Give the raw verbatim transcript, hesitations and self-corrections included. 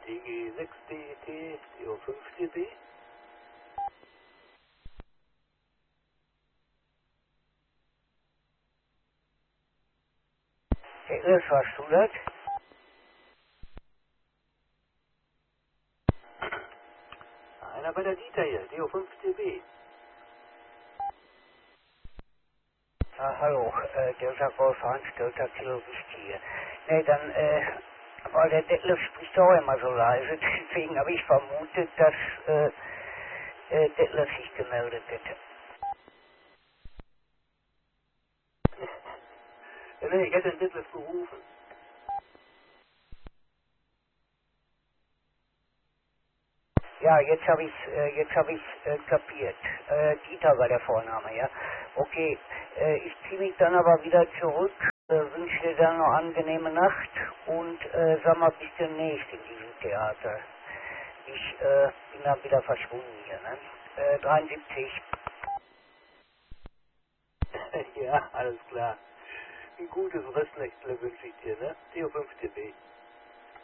D G sechs D E T, D O fünf D B. Das warst du das? Einer bei der Dieter hier, D O fünf D B. Ah, hallo, äh, der sagt Wolf Veranstalter Kilo Wichtige. Nee, dann, äh, weil der Detlef spricht auch immer so leise, deswegen habe ich vermutet, dass, äh, äh, Detlef sich gemeldet hätte. Ja, nee, ich hätte den Detlef gerufen. Ja, jetzt habe ich äh, jetzt habe ich äh, kapiert. Äh, Dieter war der Vorname, ja. Okay, äh, ich ziehe mich dann aber wieder zurück, äh, wünsche dir dann noch angenehme Nacht und äh, sag mal bis demnächst in diesem Theater. Ich äh, bin dann wieder verschwunden hier, ne? Äh, dreiundsiebzig. Ja, alles klar. Ein gutes Restnächtle wünsche ich dir, ne? D O fünf D B.